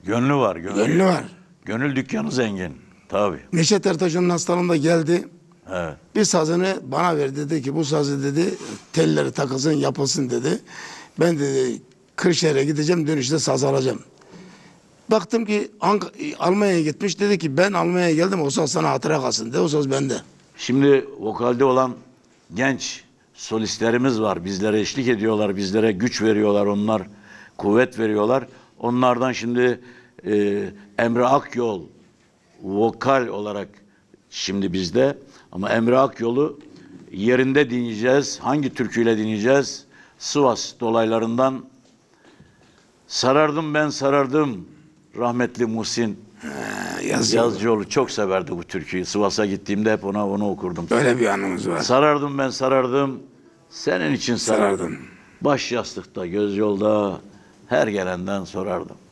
Gönlü var. Gönlü, Gönlü var. Gönül dükkanı zengin. Tabii. Neşet Ertaş'ın hastalığında geldi. Evet. Bir sazını bana verdi. Dedi ki bu sazı dedi telleri takılsın yapılsın dedi. Ben dedi Kırşehir'e gideceğim, dönüşte saz alacağım. Baktım ki Almanya'ya gitmiş. Dedi ki ben Almanya'ya geldim, o saz sana hatıra kalsın dedi. O saz bende. Şimdi vokalde olan genç solistlerimiz var. Bizlere eşlik ediyorlar, bizlere güç veriyorlar, onlar kuvvet veriyorlar. Onlardan şimdi Emre Akyol vokal olarak şimdi bizde, ama Emre Akyol'u yerinde dinleyeceğiz. Hangi türküyle dinleyeceğiz? Sivas dolaylarından sarardım ben sarardım, rahmetli Muhsin Yazıcıoğlu çok severdi bu türküyü. Sivas'a gittiğimde hep onu okurdum. Böyle bir anımız var. Sarardım ben sarardım, senin için sarardım. Baş yastıkta, göz yolda, her gelenden sorardım.